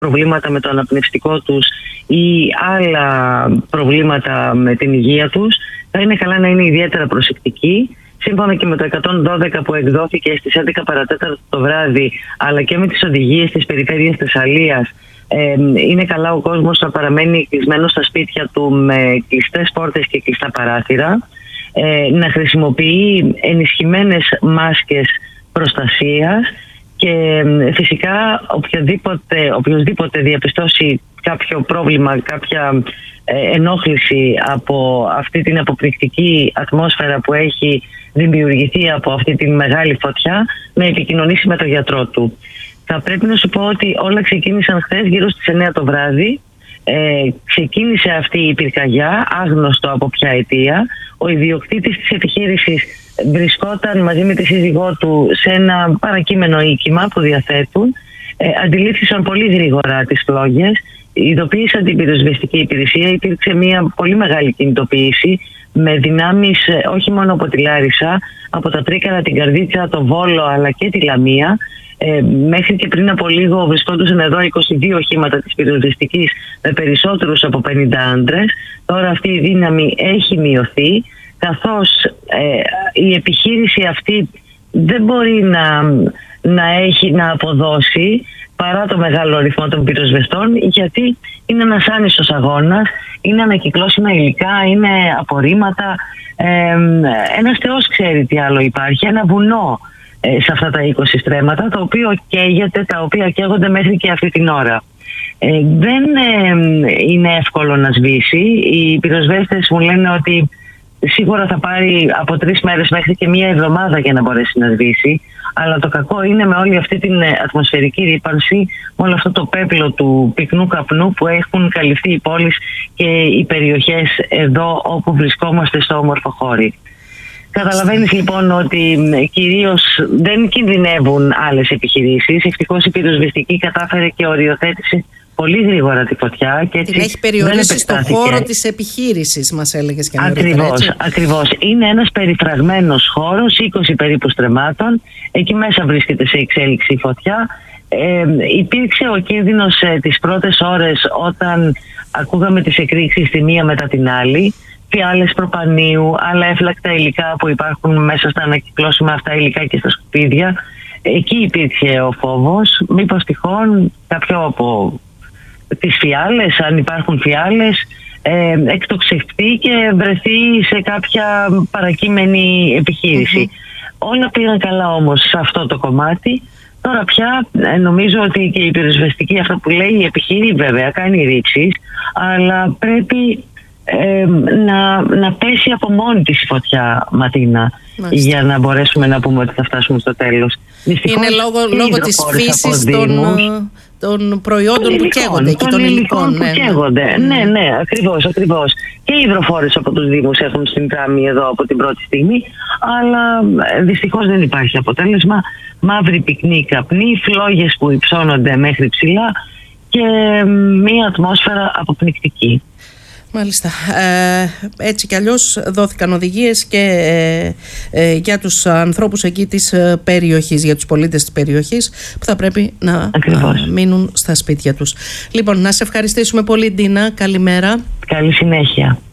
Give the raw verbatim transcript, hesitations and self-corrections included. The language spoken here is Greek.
προβλήματα με το αναπνευστικό τους ή άλλα προβλήματα με την υγεία τους, θα είναι καλά να είναι ιδιαίτερα προσεκτικοί. Σύμφωνα και με το εκατόν δώδεκα που εκδόθηκε στις έντεκα παρατέταρτο το βράδυ, αλλά και με τις οδηγίες της Περιφέρειας Θεσσαλίας, ε, είναι καλά ο κόσμος να παραμένει κλεισμένος στα σπίτια του με κλειστές πόρτες και κλειστά παράθυρα, ε, να χρησιμοποιεί ενισχυμένες μάσκες προστασίας και φυσικά οποιοδήποτε, οποιοδήποτε διαπιστώσει κάποιο πρόβλημα, κάποια ενόχληση από αυτή την αποπληκτική ατμόσφαιρα που έχει δημιουργηθεί από αυτή τη μεγάλη φωτιά, να επικοινωνήσει με τον γιατρό του. Θα πρέπει να σου πω ότι όλα ξεκίνησαν χθες γύρω στις εννιά το βράδυ. Ε, ξεκίνησε αυτή η πυρκαγιά, άγνωστο από ποια αιτία. Ο ιδιοκτήτης της επιχείρησης βρισκόταν μαζί με τη σύζυγό του σε ένα παρακείμενο οίκημα που διαθέτουν. Ε, αντιλήφθησαν πολύ γρήγορα τις φλόγες, ειδοποίησαν την πυροσβεστική υπηρεσία. Υπήρξε μια πολύ μεγάλη κινητοποίηση με δυνάμεις όχι μόνο από τη Λάρισα, από τα Τρίκαρα, την Καρδίτσα, το Βόλο αλλά και τη Λαμία. Ε, μέχρι και πριν από λίγο βρισκόντουσαν εδώ είκοσι δύο οχήματα της πυροσβεστικής με περισσότερους από πενήντα άντρες. Τώρα αυτή η δύναμη έχει μειωθεί, καθώς ε, η επιχείρηση αυτή δεν μπορεί να, να, έχει, να αποδώσει παρά το μεγάλο αριθμό των πυροσβεστών, γιατί είναι ένας άνισος αγώνας, είναι ανακυκλώσιμα υλικά, είναι απορρίμματα. Ε, ένας Θεός ξέρει τι άλλο υπάρχει, ένα βουνό σε αυτά τα είκοσι στρέμματα, το οποίο καίγεται, τα οποία καίγονται μέχρι και αυτή την ώρα. Ε, δεν ε, είναι εύκολο να σβήσει. Οι πυροσβέστες μου λένε ότι σίγουρα θα πάρει από τρεις μέρες μέχρι και μία εβδομάδα για να μπορέσει να σβήσει. Αλλά το κακό είναι με όλη αυτή την ατμοσφαιρική ρύπανση, με όλο αυτό το πέπλο του πυκνού καπνού που έχουν καλυφθεί οι πόλεις και οι περιοχές εδώ όπου βρισκόμαστε στο όμορφο χώρι. Καταλαβαίνεις λοιπόν ότι κυρίως δεν κινδυνεύουν άλλες επιχειρήσεις. Ευτυχώς η πυροσβεστική κατάφερε και οριοθέτησε πολύ γρήγορα τη φωτιά. Και έτσι την έχει περιορίσει στον χώρο της επιχείρησης, μας έλεγες και νωρίτερα. Ακριβώς, ακριβώς. Είναι ένας περιφραγμένος χώρος, είκοσι περίπου στρεμμάτων. Εκεί μέσα βρίσκεται σε εξέλιξη η φωτιά. Ε, υπήρξε ο κίνδυνος ε, τις πρώτες ώρες όταν ακούγαμε τις εκρήξεις τη μία μετά την άλλη. Φιάλες προπανίου, άλλα έφλακτα υλικά που υπάρχουν μέσα στα ανακυκλώσιμα αυτά υλικά και στα σκουπίδια. Εκεί υπήρχε ο φόβος, μήπως τυχόν κάποιο από τις φιάλες, αν υπάρχουν φιάλες, ε, εκτοξευτεί και βρεθεί σε κάποια παρακείμενη επιχείρηση. Mm-hmm. Όλα πήγαν καλά όμως σε αυτό το κομμάτι. Τώρα πια ε, νομίζω ότι και η πυροσβεστική, αυτό που λέει η επιχείρηση βέβαια κάνει ρήψεις, αλλά πρέπει Ε, να, να πέσει από μόνη της η φωτιά, Ματίνα. Μάλιστα. Για να μπορέσουμε να πούμε ότι θα φτάσουμε στο τέλος. Δυστυχώς, είναι λόγω, λόγω της φύσης των, των προϊόντων που καίγονται και των υλικών που ναι, καίγονται. Ναι, ναι, ναι, ακριβώς, ακριβώς. Και οι υδροφόρες από τους Δήμους έχουν συνδράμει εδώ από την πρώτη στιγμή, αλλά δυστυχώς δεν υπάρχει αποτέλεσμα. Μαύρη πυκνή καπνή, φλόγες που υψώνονται μέχρι ψηλά και μία ατμόσφαιρα αποπνικτική. Μάλιστα. Ε, έτσι κι αλλιώς δόθηκαν οδηγίες και ε, ε, για τους ανθρώπους εκεί της περιοχής, για τους πολίτες της περιοχής που θα πρέπει να α, μείνουν στα σπίτια τους. Λοιπόν, να σε ευχαριστήσουμε πολύ, Ντίνα. Καλημέρα. Καλή συνέχεια.